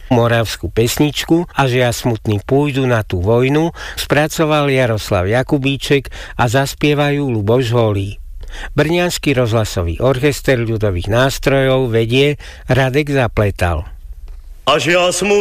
Moravskú pesničku A že ja smutný pôjdu na tú vojnu spracoval Jaroslav Jakubíček a zaspievajú Ľuboš Holý. Brňanský rozhlasový orchester ľudových nástrojov vedie Radek Zapletal. A že ja